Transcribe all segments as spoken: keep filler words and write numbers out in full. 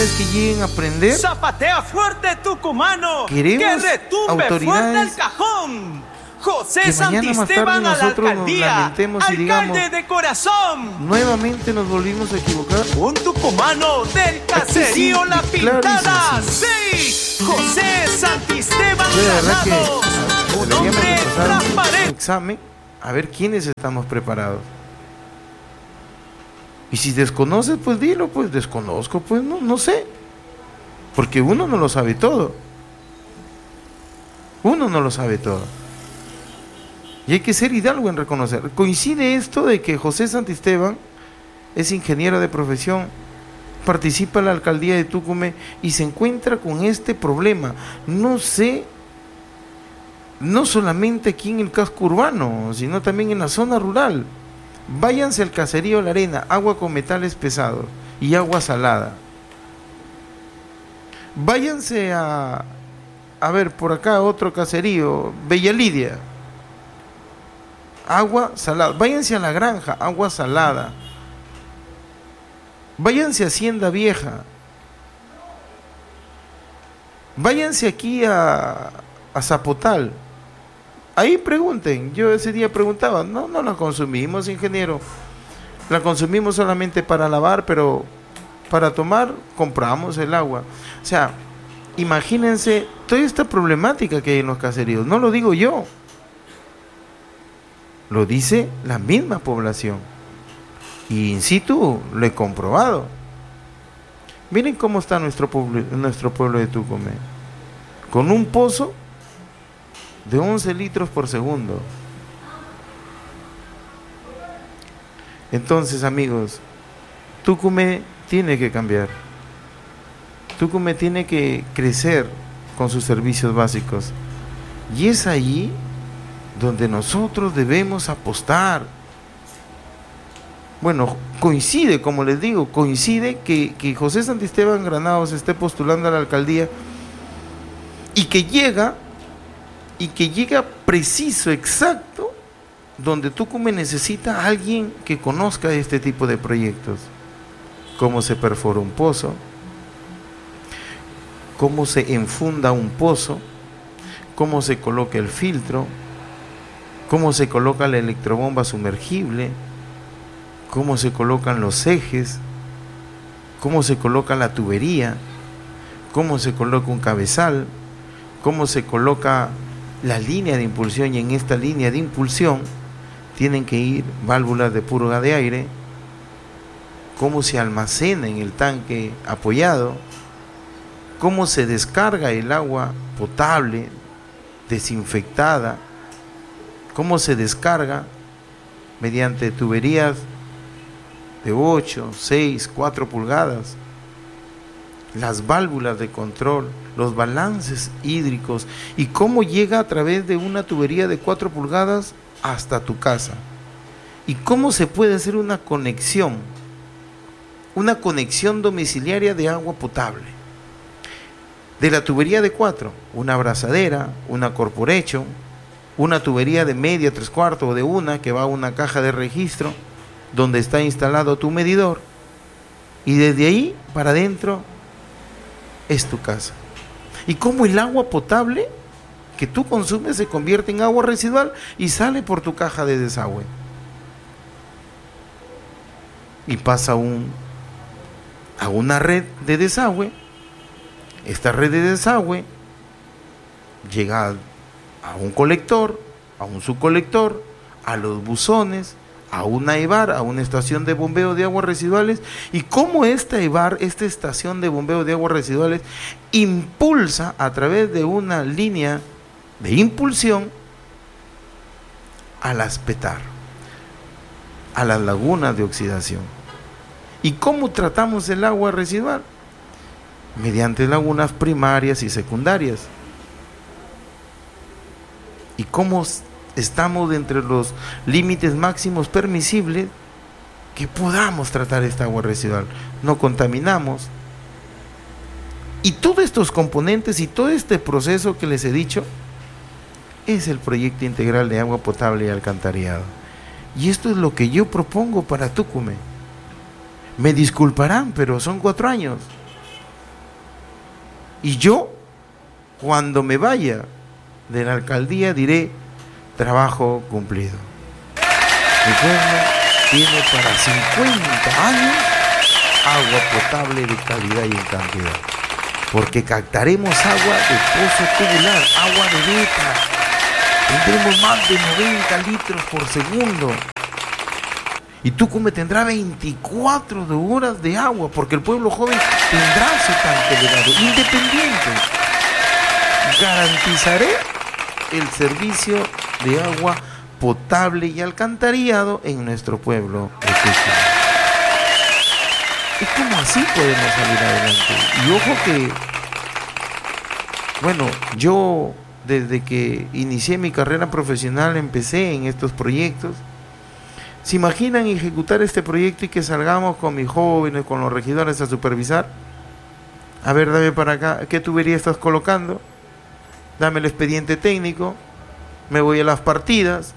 autoridades que lleguen a aprender. Zapatea fuerte, tucumano. Queremos que retumbe autoridades fuerte el cajón. José que mañana más tarde Santisteban a la nosotros nos alcaldía. lamentemos y digamos, Alcalde de corazón. nuevamente nos volvimos a equivocar. Un tucumano del caserío sí, La Pintada. clarísimo. Sí, José Santisteban Yo de verdad que Granados. ah, Un deberíamos hombre de pasar un transparente. examen a ver quiénes estamos preparados. Y si desconoces, pues dilo, pues desconozco, pues no, no sé. Porque uno no lo sabe todo. Uno no lo sabe todo. Y hay que ser hidalgo en reconocer. Coincide esto de que José Santisteban es ingeniero de profesión, participa en la alcaldía de Tucumán y se encuentra con este problema. No sé, no solamente aquí en el casco urbano, sino también en la zona rural. Váyanse al caserío La Arena, agua con metales pesados y agua salada. Váyanse a, a ver, por acá otro caserío, Bella Lidia, agua salada. Váyanse a La Granja, agua salada. Váyanse a Hacienda Vieja. Váyanse aquí a, a Zapotal. Ahí pregunten. Yo ese día preguntaba, no, no la consumimos, ingeniero. La consumimos solamente para lavar, pero para tomar compramos el agua. O sea, imagínense toda esta problemática que hay en los caseríos. No lo digo yo. Lo dice la misma población. Y in situ lo he comprobado. Miren cómo está nuestro pueblo, nuestro pueblo de Tucumán. Con un pozo de once litros por segundo. Entonces, amigos, Tucumán tiene que cambiar. Tucumán tiene que crecer con sus servicios básicos. Y es ahí donde nosotros debemos apostar. Bueno, coincide, como les digo, coincide que, que José Santisteban Granados esté postulando a la alcaldía y que llega y que llega preciso, exacto, donde Tucumán necesita a alguien que conozca este tipo de proyectos. Cómo se perfora un pozo, cómo se enfunda un pozo, cómo se coloca el filtro, cómo se coloca la electrobomba sumergible, cómo se colocan los ejes, cómo se coloca la tubería, cómo se coloca un cabezal, cómo se coloca la línea de impulsión, y en esta línea de impulsión tienen que ir válvulas de purga de aire, cómo se almacena en el tanque apoyado, cómo se descarga el agua potable desinfectada, cómo se descarga mediante tuberías de ocho, seis, cuatro pulgadas, las válvulas de control, los balances hídricos, y cómo llega a través de una tubería de cuatro pulgadas hasta tu casa, y cómo se puede hacer una conexión, una conexión domiciliaria de agua potable. De la tubería de cuatro, una abrazadera, una corporation, una tubería de media, tres cuartos o de una que va a una caja de registro donde está instalado tu medidor, y desde ahí para adentro es tu casa. Y cómo el agua potable que tú consumes se convierte en agua residual y sale por tu caja de desagüe y pasa un, a una red de desagüe. Esta red de desagüe llega a, a un colector, a un subcolector, a los buzones, a una EVAR, a una estación de bombeo de aguas residuales, y cómo esta EVAR, esta estación de bombeo de aguas residuales, impulsa a través de una línea de impulsión a las PETAR, a las lagunas de oxidación. ¿Y cómo tratamos el agua residual? Mediante lagunas primarias y secundarias. ¿Y cómo estamos entre los límites máximos permisibles que podamos tratar esta agua residual? No contaminamos. Y todos estos componentes y todo este proceso que les he dicho es el proyecto integral de agua potable y alcantarillado. Y esto es lo que yo propongo para Tucumán. Me disculparán, pero son cuatro años. Y yo, cuando me vaya de la alcaldía, diré, trabajo cumplido. Mi pueblo tiene para cincuenta años agua potable de calidad y en cantidad. Porque captaremos agua de pozo tubular, agua de beta. Tendremos más de noventa litros por segundo. Y Tucumán tendrá veinticuatro horas de agua, porque el pueblo joven tendrá su tanque elevado, independiente. Garantizaré el servicio de agua potable y alcantarillado en nuestro pueblo de Tucumán. ¿Y cómo así podemos salir adelante? Y ojo que, bueno, yo desde que inicié mi carrera profesional empecé en estos proyectos. ¿Se imaginan ejecutar este proyecto y que salgamos con mis jóvenes, con los regidores a supervisar? A ver, dame para acá, ¿qué tubería estás colocando? Dame el expediente técnico, me voy a las partidas,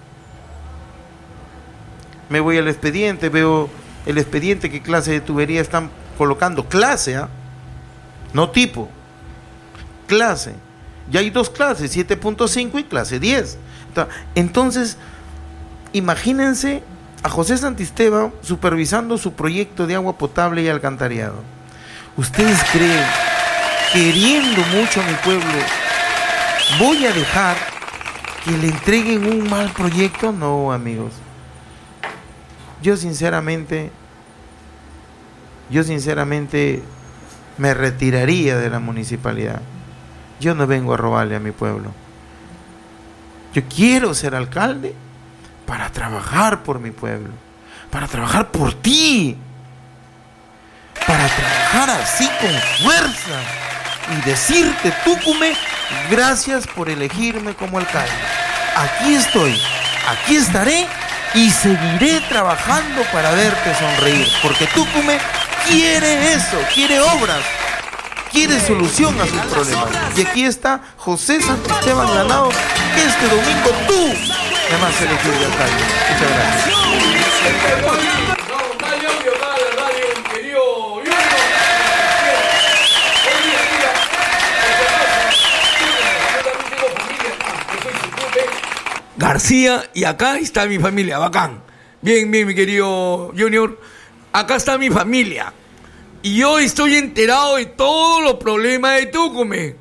me voy al expediente, veo el expediente, qué clase de tubería están colocando, clase, ¿ah? ¿eh? No tipo, clase. Ya hay dos clases, siete punto cinco y clase diez. Entonces, imagínense a José Santisteban supervisando su proyecto de agua potable y alcantarillado. ¿Ustedes creen, queriendo mucho a mi pueblo, voy a dejar que le entreguen un mal proyecto? No, amigos. Yo sinceramente, yo sinceramente me retiraría de la municipalidad. Yo no vengo a robarle a mi pueblo. Yo quiero ser alcalde para trabajar por mi pueblo, para trabajar por ti, para trabajar así con fuerza y decirte, Tucumán, gracias por elegirme como alcalde. Aquí estoy, aquí estaré y seguiré trabajando para verte sonreír, porque Tucumán quiere eso, quiere obras, quiere solución a sus problemas. Y aquí está José Santisteban Granado, que este domingo tú me vas a elegir de alcalde. Muchas gracias. García, y acá está mi familia, bacán. Bien, bien, mi querido Junior, acá está mi familia. Y yo estoy enterado de todos los problemas de Tucumán.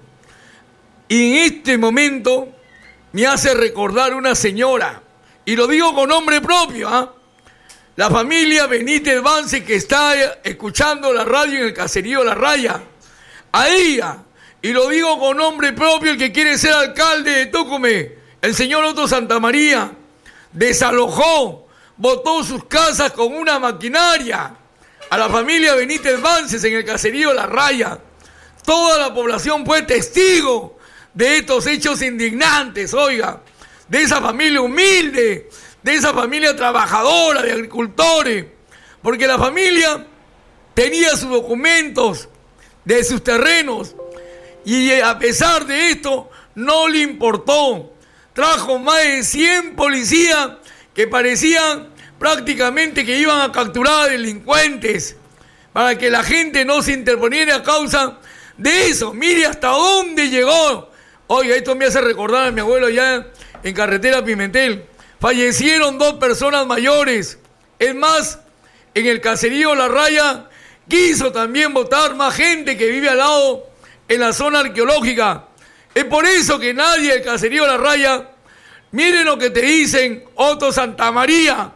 Y en este momento me hace recordar una señora, y lo digo con nombre propio, ¿ah? ¿eh? La familia Benítez Vance, que está escuchando la radio en el caserío La Raya. A ella, y lo digo con nombre propio, el que quiere ser alcalde de Tucumán, el señor Otto Santamaría, desalojó, botó sus casas con una maquinaria. A la familia Benítez Vances en el caserío La Raya. Toda la población fue testigo de estos hechos indignantes, oiga, de esa familia humilde, de esa familia trabajadora, de agricultores, porque la familia tenía sus documentos de sus terrenos y a pesar de esto no le importó. Trajo más de cien policías que parecían prácticamente que iban a capturar a delincuentes para que la gente no se interponiera a causa de eso. Mire hasta dónde llegó. Oiga, esto me hace recordar a mi abuelo allá en Carretera Pimentel. Fallecieron dos personas mayores. Es más, en el caserío La Raya quiso también votar más gente que vive al lado en la zona arqueológica. Es por eso que nadie del caserío La Raya, miren lo que te dicen, Otto Santamaría,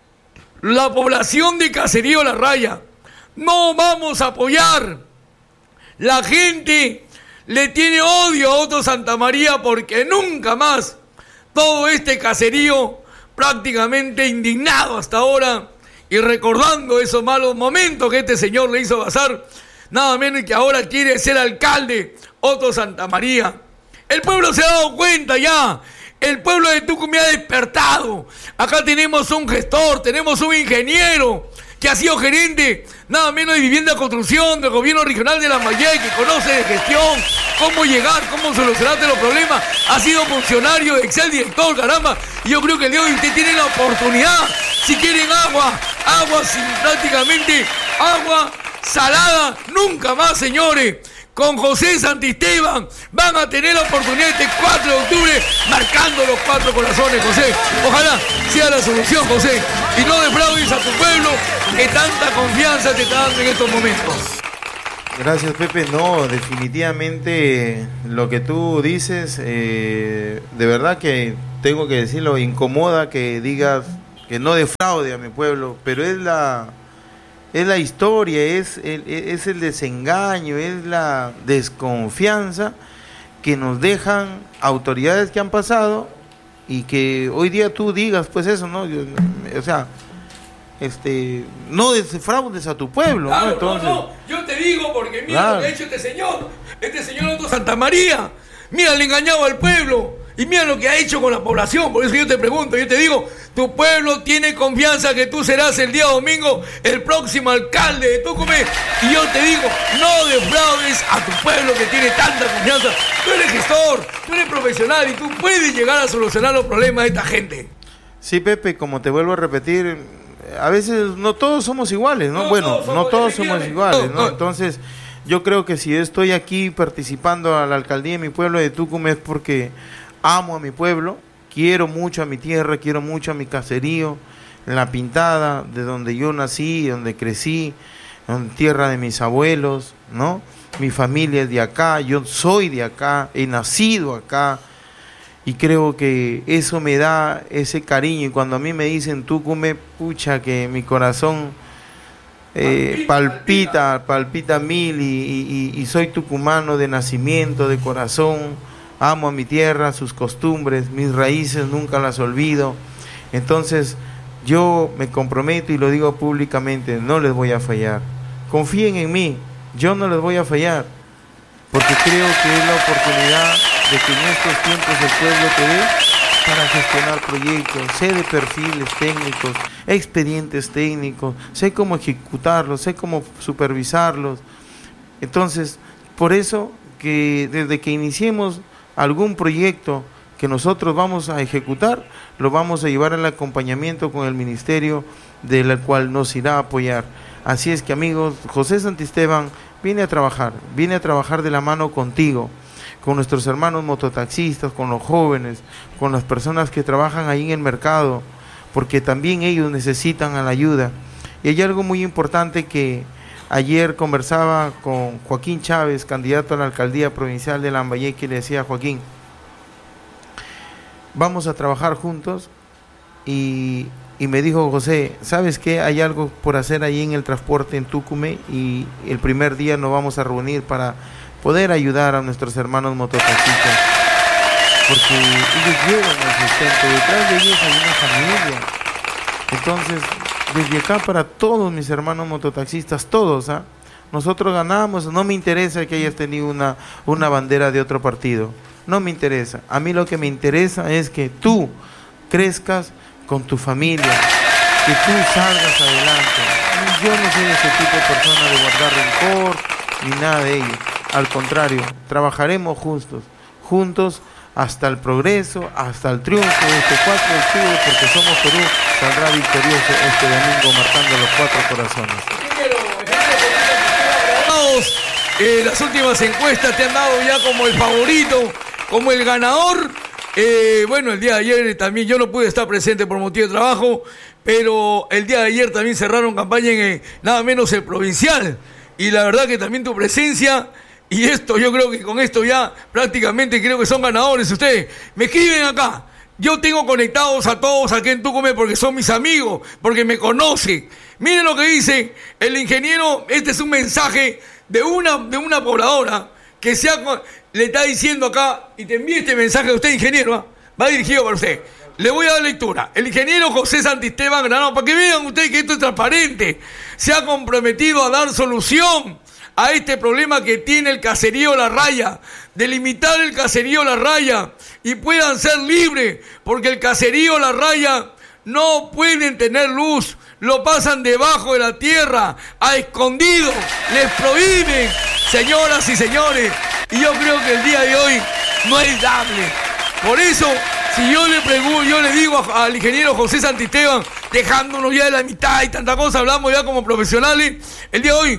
la población de caserío La Raya, no vamos a apoyar. La gente le tiene odio a Otto Santamaría porque nunca más todo este caserío prácticamente indignado hasta ahora y recordando esos malos momentos que este señor le hizo pasar, nada menos que ahora quiere ser alcalde Otto Santamaría. El pueblo se ha dado cuenta ya. El pueblo de Tucumán ha despertado. Acá tenemos un gestor, tenemos un ingeniero que ha sido gerente nada menos de vivienda y construcción del gobierno regional de Lambayeque, que conoce de gestión, cómo llegar, cómo solucionar los problemas. Ha sido funcionario de Excel, director, caramba. Y yo creo que el día de hoy usted tiene la oportunidad. Si quieren agua, agua sin prácticamente agua salada nunca más, señores. Con José Santisteban van a tener la oportunidad este cuatro de octubre marcando los cuatro corazones, José. Ojalá sea la solución, José, y no defraudes a tu pueblo que tanta confianza te está dando en estos momentos. Gracias, Pepe. No, definitivamente lo que tú dices, eh, de verdad que tengo que decirlo, incomoda que digas que no defraude a mi pueblo, pero es la... Es la historia, es el, es el desengaño, es la desconfianza que nos dejan autoridades que han pasado y que hoy día tú digas pues eso, ¿no? Yo, o sea, este, no defraudes a tu pueblo, claro, ¿no? Entonces, no, no, yo te digo porque mira claro. lo que ha hecho este señor, este señor Otto Santa María, mira, le engañaba al pueblo. Y mira lo que ha hecho con la población. Por eso yo te pregunto, yo te digo, tu pueblo tiene confianza que tú serás el día domingo el próximo alcalde de Tucumán. Y yo te digo, no defraudes a tu pueblo que tiene tanta confianza. Tú eres gestor, tú eres profesional y tú puedes llegar a solucionar los problemas de esta gente. Sí, Pepe, como te vuelvo a repetir, a veces no todos somos iguales, ¿no? No, bueno, todos somos no todos somos iguales, no, ¿no? no. Entonces, yo creo que si yo estoy aquí participando a la alcaldía de mi pueblo de Tucumán es porque amo a mi pueblo, quiero mucho a mi tierra, quiero mucho a mi caserío, en La Pintada, de donde yo nací, donde crecí, en tierra de mis abuelos, ¿no? Mi familia es de acá, yo soy de acá, he nacido acá, y creo que eso me da ese cariño, y cuando a mí me dicen Tucumán, pucha, que mi corazón eh, palpita, palpita mil, y, y, y soy tucumano de nacimiento, de corazón. Amo a mi tierra, sus costumbres, mis raíces nunca las olvido. Entonces yo me comprometo y lo digo públicamente, no les voy a fallar. Confíen en mí, yo no les voy a fallar, porque creo que es la oportunidad de que en estos tiempos el pueblo te dé para gestionar proyectos. Sé de perfiles técnicos, expedientes técnicos, sé cómo ejecutarlos, sé cómo supervisarlos. Entonces, por eso que desde que iniciemos algún proyecto que nosotros vamos a ejecutar, lo vamos a llevar al acompañamiento con el ministerio del cual nos irá a apoyar. Así es que, amigos, José Santisteban viene a trabajar, viene a trabajar de la mano contigo, con nuestros hermanos mototaxistas, con los jóvenes, con las personas que trabajan ahí en el mercado, porque también ellos necesitan a la ayuda. Y hay algo muy importante que ayer conversaba con Joaquín Chávez, candidato a la alcaldía provincial de Lambayeque, y le decía: Joaquín, vamos a trabajar juntos. Y, y me dijo: José, ¿sabes qué? Hay algo por hacer ahí en el transporte en Tucumán, y el primer día nos vamos a reunir para poder ayudar a nuestros hermanos mototaxistas, porque ellos llevan el sustento, detrás de ellos hay una familia. Entonces, desde acá para todos mis hermanos mototaxistas, todos, ¿ah? Nosotros ganamos, no me interesa que hayas tenido una, una bandera de otro partido, no me interesa. A mí lo que me interesa es que tú crezcas con tu familia, que tú salgas adelante. Yo no soy ese tipo de persona de guardar rencor ni nada de ello. Al contrario, trabajaremos juntos, juntos hasta el progreso, hasta el triunfo de este cuatro de octubre, porque Somos Perú saldrá victorioso este domingo marcando los cuatro corazones. Eh, las últimas encuestas te han dado ya como el favorito, como el ganador. Eh, bueno, el día de ayer también yo no pude estar presente por motivo de trabajo, pero el día de ayer también cerraron campaña en eh, nada menos el provincial. Y la verdad que también tu presencia, y esto, yo creo que con esto ya prácticamente creo que son ganadores ustedes. Me escriben acá. Yo tengo conectados a todos aquí en Tucumán porque son mis amigos, porque me conocen. Miren lo que dice el ingeniero. Este es un mensaje de una, de una pobladora que se ha, le está diciendo acá, y te envíe este mensaje a usted, ingeniero, ¿eh? Va dirigido para usted. Le voy a dar lectura. El ingeniero José Santisteban Granado, para que vean ustedes que esto es transparente, se ha comprometido a dar solución a este problema que tiene el caserío La Raya, delimitar el caserío La Raya y puedan ser libres, porque el caserío La Raya no pueden tener luz, lo pasan debajo de la tierra, a escondido, les prohíben, señoras y señores, y yo creo que el día de hoy no es dable. Por eso, si yo le pregunto, yo le digo a, al ingeniero José Santisteban, dejándonos ya de la mitad y tanta cosa, hablamos ya como profesionales, el día de hoy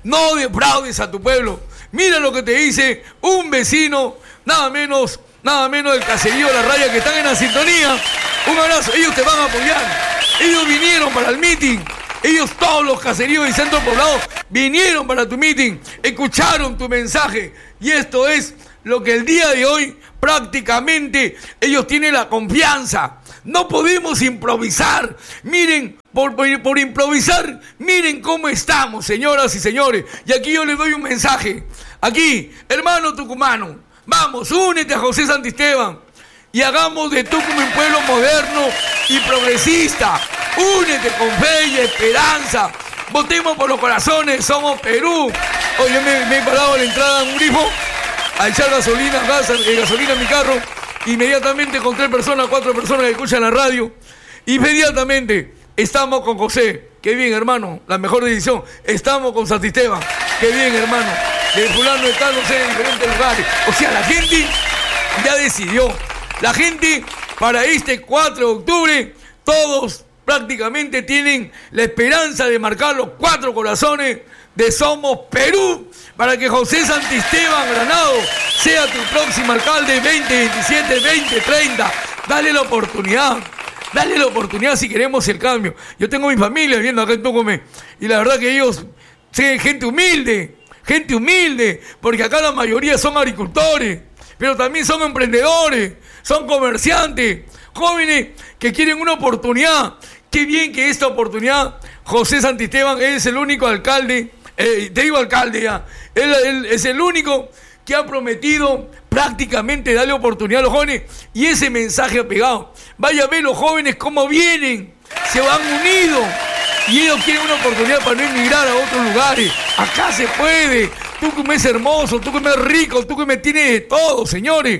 no defraudes a tu pueblo. Mira lo que te dice un vecino, nada menos, nada menos del caserío La Raya, que están en la sintonía. Un abrazo, ellos te van a apoyar. Ellos vinieron para el meeting. Ellos, todos los caseríos y centros poblados, vinieron para tu meeting, escucharon tu mensaje. Y esto es lo que el día de hoy prácticamente ellos tienen la confianza. No podemos improvisar. Miren, por, por, por improvisar, miren cómo estamos, señoras y señores. Y aquí yo les doy un mensaje. Aquí, hermano tucumano, vamos, únete a José Santisteban y hagamos de Tucumán un pueblo moderno y progresista. Únete con fe y esperanza. Votemos por los corazones, somos Perú. Hoy yo me, me he parado a la entrada en un grifo a echar gasolina, gas, eh, gasolina en mi carro. Inmediatamente con tres personas, cuatro personas que escuchan la radio. Inmediatamente estamos con José. Qué bien, hermano, la mejor decisión. Estamos con Santisteban. Qué bien, hermano. De fulano está, no sé, en diferentes lugares. O sea, la gente ya decidió. La gente para este cuatro de octubre, todos prácticamente tienen la esperanza de marcar los cuatro corazones de Somos Perú, para que José Santisteban Granado sea tu próximo alcalde veinte veintisiete, veinte treinta. Dale la oportunidad, dale la oportunidad si queremos el cambio. Yo tengo mi familia viviendo acá en Tucumán y la verdad que ellos son gente humilde, gente humilde, porque acá la mayoría son agricultores, pero también son emprendedores, son comerciantes, jóvenes que quieren una oportunidad. Qué bien que esta oportunidad, José Santisteban es el único alcalde, eh, te digo alcalde ya, él, él es el único que ha prometido prácticamente darle oportunidad a los jóvenes, y ese mensaje ha pegado. Vaya a ver los jóvenes cómo vienen, se van unidos y ellos quieren una oportunidad para no emigrar a otros lugares. Acá se puede. Tucumán es hermoso, Tucumán es rico, Tucumán tiene de todo, señores.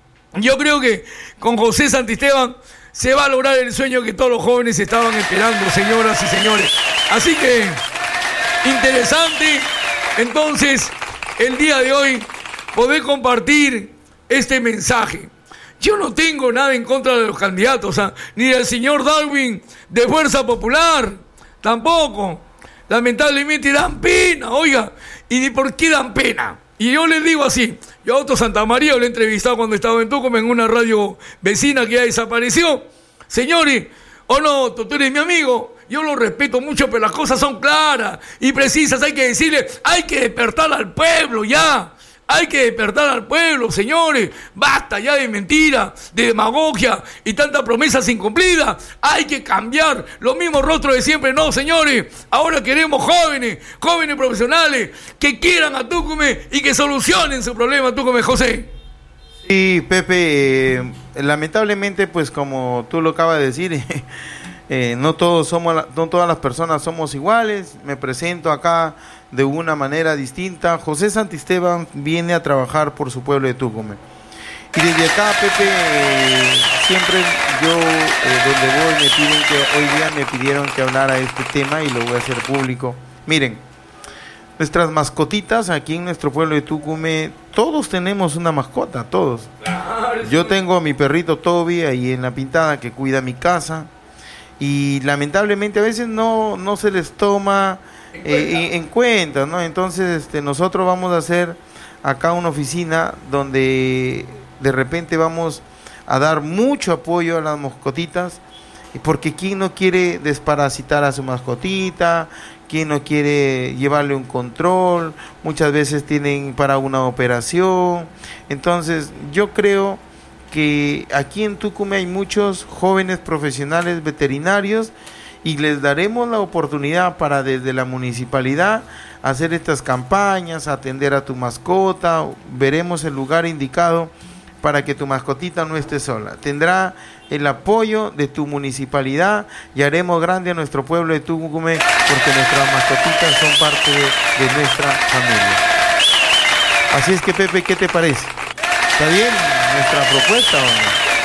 Yo creo que con José Santisteban se va a lograr el sueño que todos los jóvenes estaban esperando, señoras y señores. Así que, interesante, entonces, el día de hoy, poder compartir este mensaje. Yo no tengo nada en contra de los candidatos, ¿eh? Ni del señor Darwin de Fuerza Popular, tampoco. Lamentablemente dan pena, oiga. ¿Y ni por qué dan pena? Y yo les digo así, yo a Otto Santamaría lo he entrevistado cuando estaba en Tucumán en una radio vecina que ya desapareció. Señores, o no, tú eres mi amigo, yo lo respeto mucho, pero las cosas son claras y precisas. Hay que decirle, hay que despertar al pueblo ya. Hay que despertar al pueblo, señores. Basta ya de mentira, de demagogia y tantas promesas incumplidas. Hay que cambiar los mismos rostros de siempre. No, señores. Ahora queremos jóvenes, jóvenes profesionales que quieran a Tucumán y que solucionen su problema, Tucumán, José. Sí, Pepe, eh, lamentablemente, pues como tú lo acabas de decir, eh, no todos somos, no todas las personas somos iguales. Me presento acá de una manera distinta. José Santisteban viene a trabajar por su pueblo de Tucumán. Y desde acá, Pepe, eh, siempre yo, eh, donde voy, me piden que, hoy día me pidieron que hablara de este tema y lo voy a hacer público. Miren, nuestras mascotitas aquí en nuestro pueblo de Tucumán, todos tenemos una mascota, todos. Yo tengo a mi perrito Toby ahí en La Pintada que cuida mi casa y lamentablemente a veces no, no se les toma En cuenta. Eh, en cuenta, ¿no? Entonces este, nosotros vamos a hacer acá una oficina donde de repente vamos a dar mucho apoyo a las mascotitas, porque ¿quién no quiere desparasitar a su mascotita? ¿Quién no quiere llevarle un control? Muchas veces tienen para una operación. Entonces yo creo que aquí en Tucumán hay muchos jóvenes profesionales veterinarios y les daremos la oportunidad para desde la municipalidad hacer estas campañas, atender a tu mascota. Veremos el lugar indicado para que tu mascotita no esté sola. Tendrá el apoyo de tu municipalidad y haremos grande a nuestro pueblo de Tucumán, porque nuestras mascotitas son parte de, de nuestra familia. Así es que, Pepe, ¿qué te parece? ¿Está bien nuestra propuesta o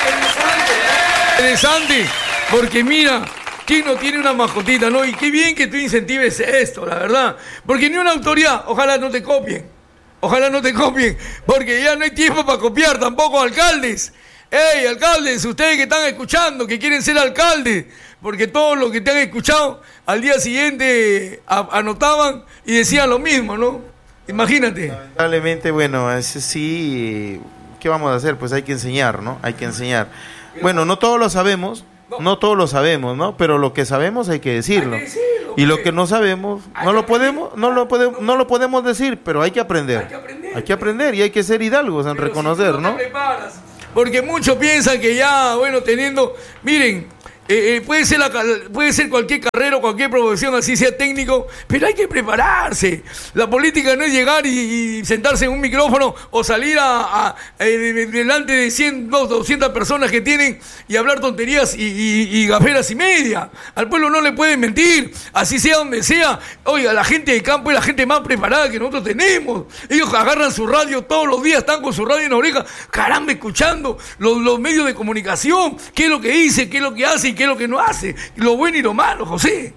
no? Interesante, porque mira, ¿quién no tiene una mascotita, no? Y qué bien que tú incentives esto, la verdad. Porque ni una autoridad, ojalá no te copien. Ojalá no te copien, porque ya no hay tiempo para copiar, tampoco alcaldes. ¡Ey, alcaldes! Ustedes que están escuchando, que quieren ser alcaldes, porque todos los que te han escuchado al día siguiente a, anotaban y decían lo mismo, ¿no? Imagínate. Lamentablemente, bueno, ese sí, ¿qué vamos a hacer? Pues hay que enseñar, ¿no? Hay que enseñar. Bueno, no todos lo sabemos, no todos lo sabemos, ¿no? Pero lo que sabemos hay que decirlo. Hay que decirlo, y lo pues. que no sabemos, no lo podemos, no lo podemos, no lo podemos decir, pero hay que aprender. Hay que aprender. Hay que aprender y hay que ser hidalgos en Pero reconocer, si tú ¿no? te preparas, porque muchos piensan que ya, bueno, teniendo, miren, eh, eh, puede ser la, puede ser cualquier carrera o cualquier profesión, así sea técnico, pero hay que prepararse. La política no es llegar y, y sentarse en un micrófono o salir a, a, eh, de- de- delante de cien, doscientas personas que tienen y hablar tonterías y, y, y gaferas y media. Al pueblo no le pueden mentir, así sea donde sea. Oiga, la gente de campo es la gente más preparada que nosotros tenemos. Ellos agarran su radio todos los días, están con su radio en la oreja, caramba, escuchando los, los medios de comunicación, qué es lo que dice, qué es lo que hace y qué es lo que no hace, lo bueno y lo malo, José.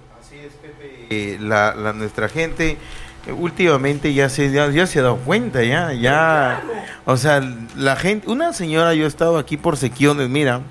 Eh, la, la nuestra gente eh, últimamente ya se ya, ya se ha dado cuenta, ya, ya, o sea, la gente, una señora, yo he estado aquí por Sequiones, mira,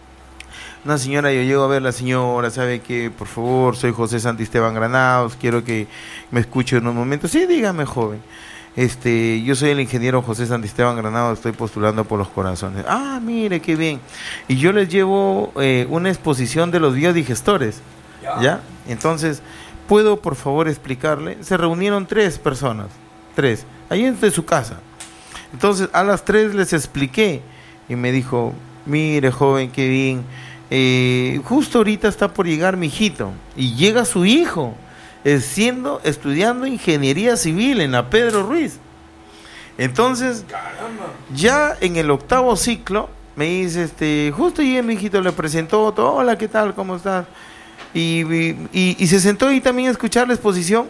una señora, yo llego a ver la señora, sabe que, por favor, soy José Santisteban Granados, quiero que me escuche en un momento. Sí, dígame, joven. Este, yo soy el ingeniero José Santisteban Granados, estoy postulando por los corazones. Ah, mire, qué bien. Y yo les llevo eh, una exposición de los biodigestores, ¿ya? ¿Ya? Entonces, ¿puedo, por favor, explicarle? Se reunieron tres personas, tres, ahí en su casa. Entonces, a las tres les expliqué y me dijo, mire, joven, qué bien. Eh, justo ahorita está por llegar mi hijito y llega su hijo eh, siendo estudiando ingeniería civil en la Pedro Ruiz. Entonces, caramba, ya en el octavo ciclo me dice, este, justo llega mi hijito, le presentó todo, hola, ¿qué tal? ¿Cómo estás? Y, y, y, y se sentó ahí también a escuchar la exposición.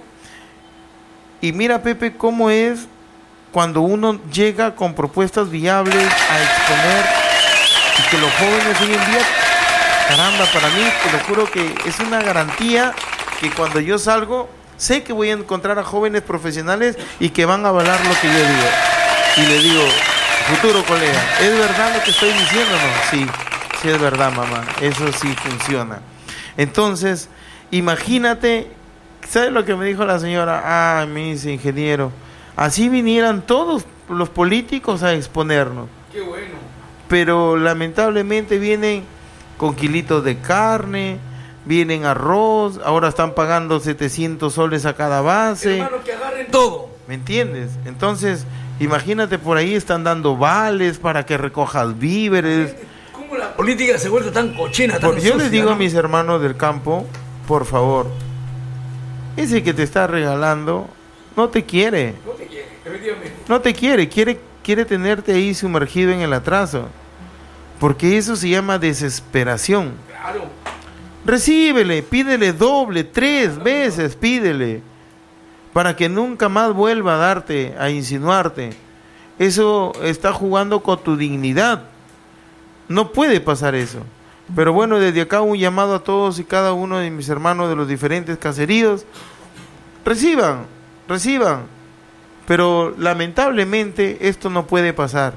Y mira, Pepe, cómo es cuando uno llega con propuestas viables a exponer y que los jóvenes hoy en día, caramba, para mí, te lo juro que es una garantía que cuando yo salgo, sé que voy a encontrar a jóvenes profesionales y que van a avalar lo que yo digo. Y le digo, futuro colega, ¿es verdad lo que estoy diciendo o no? Sí, sí es verdad, mamá, eso sí funciona. Entonces, imagínate, ¿sabes lo que me dijo la señora? Ah, me dice, ingeniero, así vinieran todos los políticos a exponernos. Qué bueno. Pero lamentablemente vienen con kilitos de carne, vienen arroz, ahora están pagando setecientos soles a cada base. Hermano, que agarren todo. ¿Me entiendes? Entonces, imagínate, por ahí están dando vales para que recojas víveres. ¿Cómo la política se ha vuelto tan cochina, tan Por, yo sucia, les digo ¿no? a mis hermanos del campo, por favor, ese que te está regalando no te quiere. No te quiere, efectivamente. No te quiere, quiere, quiere tenerte ahí sumergido en el atraso. Porque eso se llama desesperación. Claro. Recíbele, pídele doble, tres veces, pídele. Para que nunca más vuelva a darte, a insinuarte. Eso está jugando con tu dignidad. No puede pasar eso. Pero bueno, desde acá un llamado a todos y cada uno de mis hermanos de los diferentes caseríos. Reciban, reciban. Pero lamentablemente esto no puede pasar.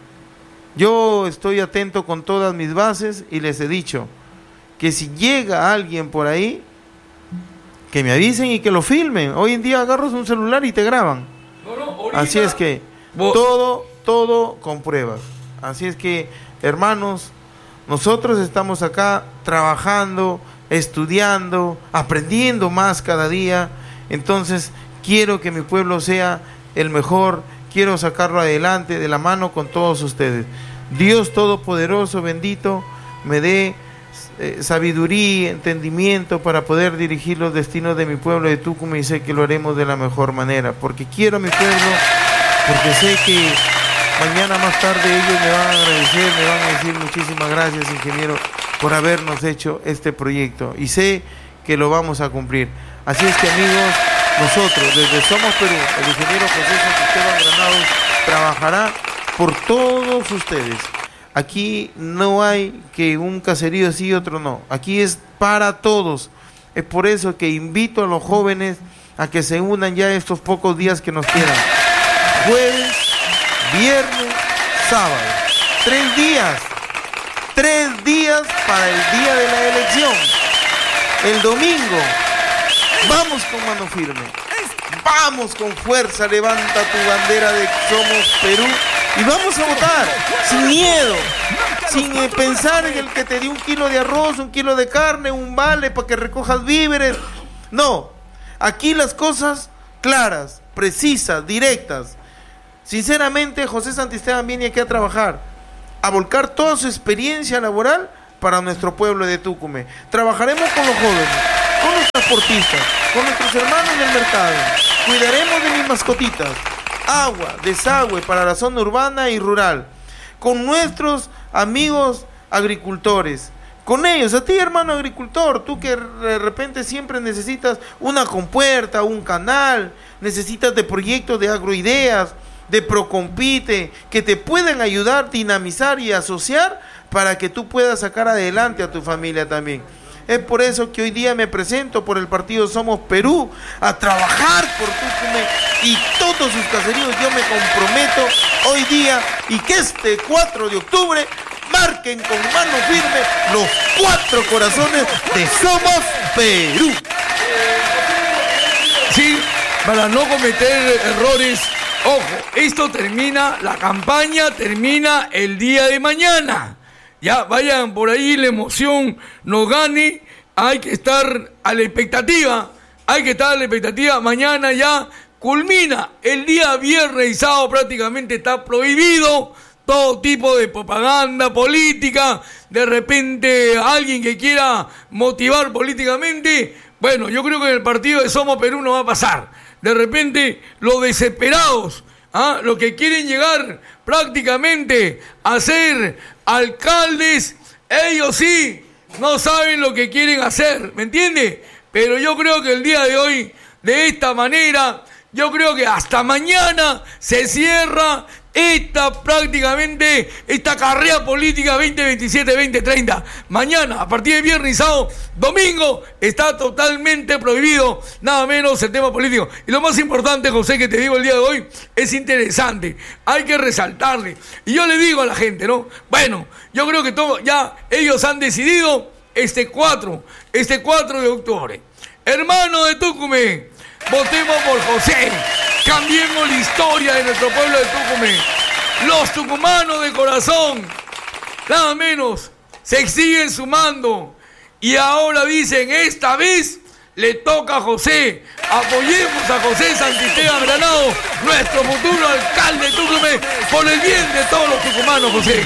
Yo estoy atento con todas mis bases y les he dicho que si llega alguien por ahí, que me avisen y que lo filmen. Hoy en día agarras un celular y te graban. No, no, ahorita, Así es que vos... todo, todo con pruebas. Así es que, hermanos, nosotros estamos acá trabajando, estudiando, aprendiendo más cada día. Entonces, quiero que mi pueblo sea el mejor. Quiero sacarlo adelante de la mano con todos ustedes. Dios Todopoderoso, bendito, me dé eh, sabiduría, entendimiento para poder dirigir los destinos de mi pueblo de Tucumán, y sé que lo haremos de la mejor manera, porque quiero a mi pueblo, porque sé que mañana más tarde ellos me van a agradecer, me van a decir muchísimas gracias, ingeniero, por habernos hecho este proyecto, y sé que lo vamos a cumplir. Así es que, amigos, nosotros, desde Somos Perú, el ingeniero José Santisteban Granados trabajará por todos ustedes. Aquí no hay que un caserío sí y otro no. Aquí es para todos. Es por eso que invito a los jóvenes a que se unan ya estos pocos días que nos quedan. Jueves, viernes, sábado. Tres días Tres días para el día de la elección. El domingo, vamos con mano firme. Vamos con fuerza, levanta tu bandera de Somos Perú y vamos a votar sin miedo, sin eh, pensar en el que te dio un kilo de arroz, un kilo de carne, un vale para que recojas víveres. No, aquí las cosas claras, precisas, directas. Sinceramente, José Santisteban viene aquí a trabajar, a volcar toda su experiencia laboral para nuestro pueblo de Tucumán. Trabajaremos con los jóvenes, con los transportistas, con nuestros hermanos del mercado. Cuidaremos de mis mascotitas, agua, desagüe para la zona urbana y rural, con nuestros amigos agricultores. Con ellos, a ti hermano agricultor, tú que de repente siempre necesitas una compuerta, un canal, necesitas de proyectos de agroideas, de Procompite, que te pueden ayudar, dinamizar y asociar para que tú puedas sacar adelante a tu familia también. Es por eso que hoy día me presento por el partido Somos Perú a trabajar por Tucumán y todos sus caseríos. Yo me comprometo hoy día y que este cuatro de octubre marquen con mano firme los cuatro corazones de Somos Perú. Sí, para no cometer errores. Ojo, esto termina, la campaña termina el día de mañana. Ya, vayan por ahí, la emoción nos gane. Hay que estar a la expectativa. Hay que estar a la expectativa. Mañana ya culmina. El día viernes y sábado prácticamente está prohibido todo tipo de propaganda política. De repente alguien que quiera motivar políticamente. Bueno, yo creo que en el partido de Somos Perú no va a pasar. De repente, los desesperados, ¿ah? los que quieren llegar prácticamente a ser alcaldes, ellos sí no saben lo que quieren hacer, ¿me entiende? Pero yo creo que el día de hoy, de esta manera, yo creo que hasta mañana se cierra esta prácticamente, esta carrera política veinte veintisiete veinte treinta. Mañana, a partir de viernes y sábado, domingo, está totalmente prohibido, nada menos el tema político. Y lo más importante, José, que te digo el día de hoy, es interesante, hay que resaltarle. Y yo le digo a la gente, ¿no? Bueno, yo creo que todo, ya ellos han decidido este cuatro, este cuatro de octubre. Hermano de Tucumán, votemos por José. Cambiemos la historia de nuestro pueblo de Tucumán. Los tucumanos de corazón, nada menos, se siguen sumando. Y ahora dicen, esta vez le toca a José. Apoyemos a José Santisteban Granado, nuestro futuro alcalde de Tucumán, por el bien de todos los tucumanos, José.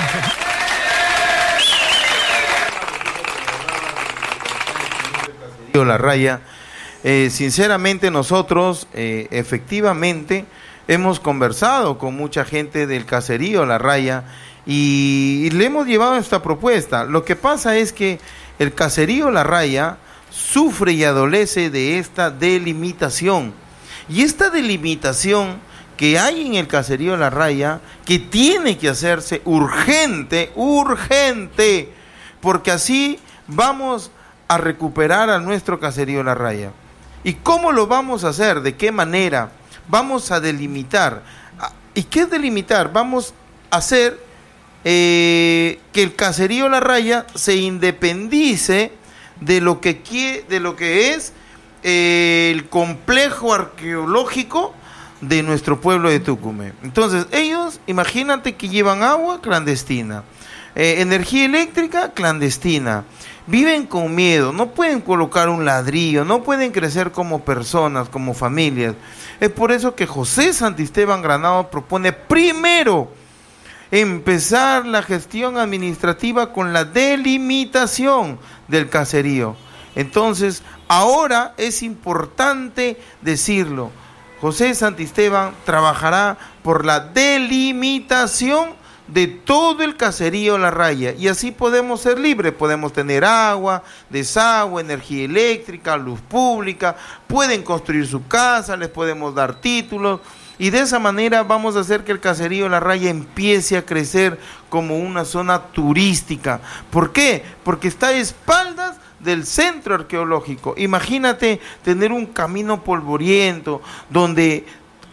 La Raya. Eh, sinceramente nosotros eh, efectivamente hemos conversado con mucha gente del caserío La Raya y, y le hemos llevado esta propuesta. Lo que pasa es que el caserío La Raya sufre y adolece de esta delimitación, y esta delimitación que hay en el caserío La Raya, que tiene que hacerse urgente, urgente, porque así vamos a recuperar a nuestro caserío La Raya. ¿Y cómo lo vamos a hacer? ¿De qué manera? Vamos a delimitar. ¿Y qué es delimitar? Vamos a hacer eh, que el caserío La Raya se independice de lo que, quiere, de lo que es eh, el complejo arqueológico de nuestro pueblo de Tucumán. Entonces, ellos, imagínate que llevan agua clandestina, eh, energía eléctrica clandestina. Viven con miedo, no pueden colocar un ladrillo, no pueden crecer como personas, como familias. Es por eso que José Santisteban Granado propone primero empezar la gestión administrativa con la delimitación del caserío. Entonces, ahora es importante decirlo. José Santisteban trabajará por la delimitación de todo el caserío La Raya, y así podemos ser libres, podemos tener agua, desagüe, energía eléctrica, luz pública, pueden construir su casa, les podemos dar títulos, y de esa manera vamos a hacer que el caserío La Raya empiece a crecer como una zona turística. ¿Por qué? Porque está a espaldas del centro arqueológico. Imagínate tener un camino polvoriento donde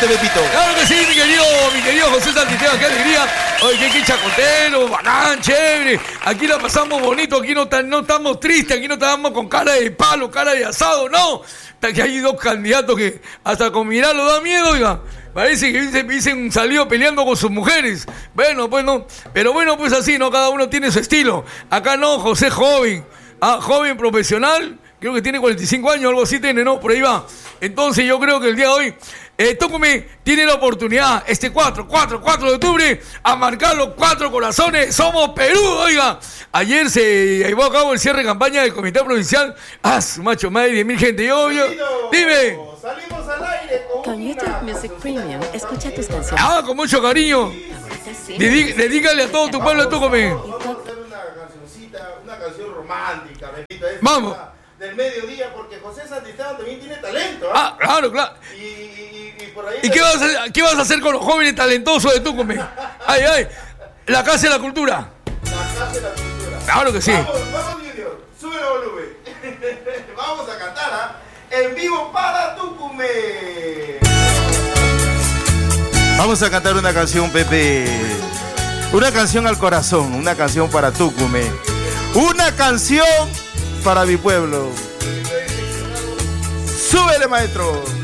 Adelante, Pepito. Claro que sí, mi querido, mi querido José Santisteban, qué alegría. Oye, qué, qué chacotero, bacán, chévere. Aquí la pasamos bonito, aquí no, no estamos tristes, aquí no estamos con cara de palo, cara de asado, no. Que hay dos candidatos que hasta con mirarlo da miedo, oiga. Parece que dicen, dicen salido peleando con sus mujeres. Bueno, pues no. Pero bueno, pues así, ¿no? Cada uno tiene su estilo. Acá no, José joven. Ah, joven profesional. Creo que tiene cuarenta y cinco años, algo así tiene, ¿no? Por ahí va. Entonces yo creo que el día de hoy, eh, Tucumí tiene la oportunidad, este cuatro, cuatro, cuatro de octubre, a marcar los cuatro corazones. Somos Perú, oiga. Ayer se llevó a cabo el cierre de campaña del Comité Provincial. Ah, su macho, más de diez mil gente. Yo, yo, dime. Salimos al aire con, Con YouTube una Music cancioncita. Premium, escucha tus canciones. Ah, con mucho cariño. favoritas sin- Dedí- Dedícale a todo tu pueblo de Tucumí. Vamos a hacer una cancioncita, una canción romántica, bendito. Es Vamos. una Del mediodía, porque José Santisteban también tiene talento. ¿eh? Ah, claro, claro. Y, y, y, y por ahí. ¿Y qué vas, a, hacer- qué vas a hacer con los jóvenes talentosos de Tucumí? Ay, ay. La Casa de la Cultura. La casa de la cultura. Claro que sí. Vamos, vamos, Junior. Sube el volumen. Vamos a cantar, ¿ah? En vivo para Tucumí. Vamos a cantar una canción, Pepe. Una canción al corazón, una canción para Tucumí. Una canción para mi pueblo. Súbele, maestro.